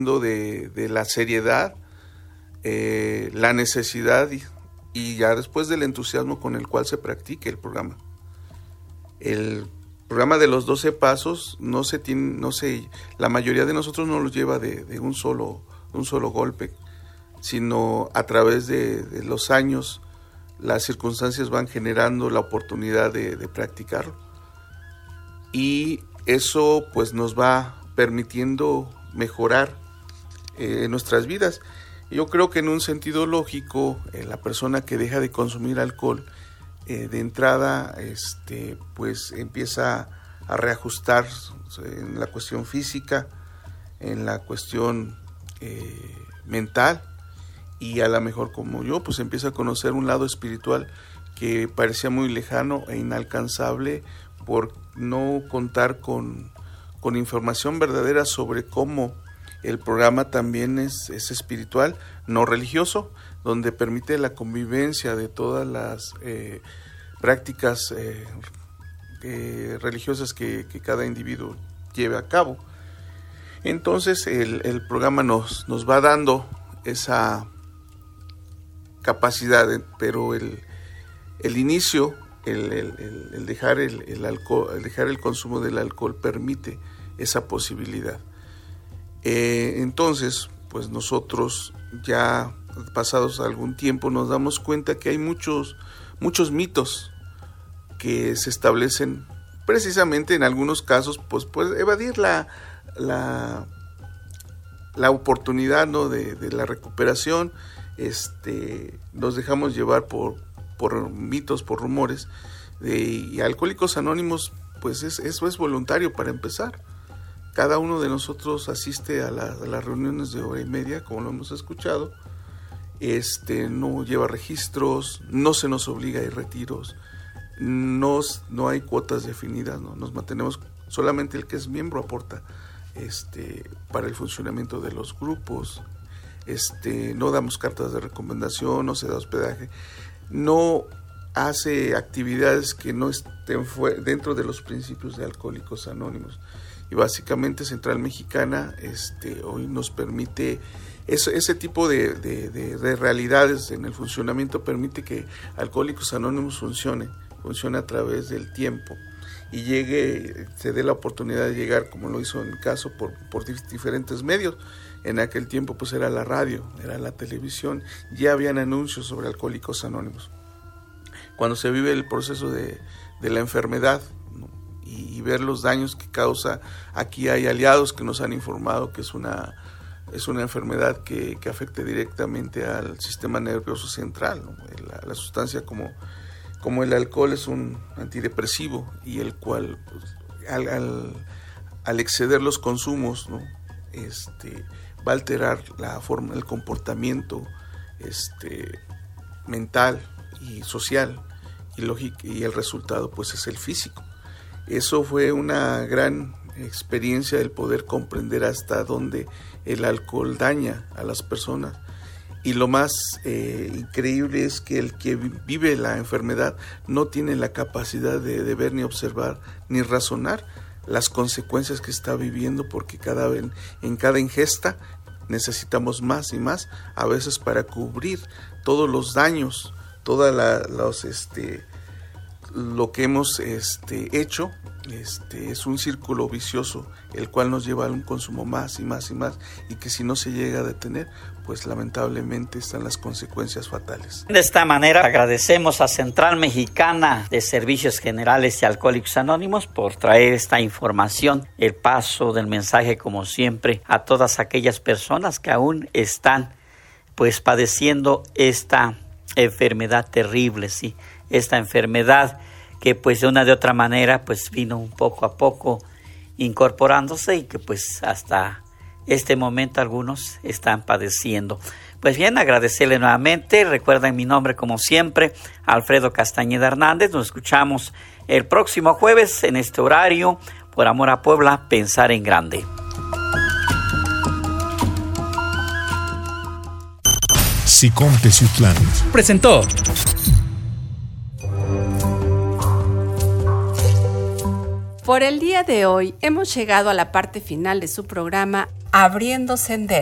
de la seriedad, la necesidad y ya después del entusiasmo con el cual se practique el programa. El programa de los 12 pasos la mayoría de nosotros no los lleva de un solo golpe, sino a través de los años las circunstancias van generando la oportunidad de practicarlo. Y eso pues nos va permitiendo mejorar nuestras vidas. Yo creo que en un sentido lógico, la persona que deja de consumir alcohol, de entrada, pues empieza a reajustar en la cuestión física, en la cuestión mental, y a lo mejor como yo, pues empieza a conocer un lado espiritual que parecía muy lejano e inalcanzable por no contar con información verdadera sobre cómo el programa también es espiritual, no religioso, donde permite la convivencia de todas las prácticas religiosas que cada individuo lleve a cabo. Entonces el programa nos va dando esa capacidad, pero el inicio, el dejar el alcohol, el dejar el consumo del alcohol permite esa posibilidad. Entonces, pues nosotros ya pasados algún tiempo nos damos cuenta que hay muchos mitos que se establecen precisamente en algunos casos, pues evadir la oportunidad, ¿no?, de la recuperación. Nos dejamos llevar por mitos, por rumores, y Alcohólicos Anónimos, pues eso es voluntario para empezar. Cada uno de nosotros asiste a las reuniones de hora y media, como lo hemos escuchado. No lleva registros, no se nos obliga a ir retiros, no hay cuotas definidas, ¿no? Nos mantenemos, solamente el que es miembro aporta para el funcionamiento de los grupos. No damos cartas de recomendación, no se da hospedaje, no hace actividades que no estén dentro de los principios de Alcohólicos Anónimos. Y básicamente Central Mexicana hoy nos permite ese tipo de realidades en el funcionamiento, permite que Alcohólicos Anónimos funcione a través del tiempo y se dé la oportunidad de llegar, como lo hizo en mi caso, por diferentes medios. En aquel tiempo pues era la radio, era la televisión, ya habían anuncios sobre Alcohólicos Anónimos. Cuando se vive el proceso de la enfermedad, ¿no?, y ver los daños que causa, aquí hay aliados que nos han informado que es una enfermedad que afecta directamente al sistema nervioso central, ¿no? La sustancia como el alcohol es un antidepresivo, y el cual pues, al exceder los consumos, ¿no?, va a alterar la forma, el comportamiento mental y social, y el resultado pues es el físico. Eso fue una gran experiencia, el poder comprender hasta dónde el alcohol daña a las personas. Y lo más increíble es que el que vive la enfermedad no tiene la capacidad de ver, ni observar, ni razonar las consecuencias que está viviendo, porque en cada ingesta necesitamos más y más, a veces para cubrir todos los daños, lo que hemos hecho. Es un círculo vicioso, el cual nos lleva a un consumo más y más y más, y que si no se llega a detener, pues lamentablemente están las consecuencias fatales. De esta manera agradecemos a Central Mexicana de Servicios Generales y Alcohólicos Anónimos por traer esta información, el paso del mensaje, como siempre, a todas aquellas personas que aún están pues padeciendo esta enfermedad terrible, sí, esta enfermedad que pues de una de otra manera pues vino poco a poco incorporándose, y que pues hasta este momento algunos están padeciendo. Pues bien, agradecerle nuevamente. Recuerden mi nombre, como siempre, Alfredo Castañeda Hernández. Nos escuchamos el próximo jueves en este horario. Por amor a Puebla, pensar en grande. SICOM Teciutlán presentó Por el día de hoy hemos llegado a la parte final de su programa Abriendo Sendero.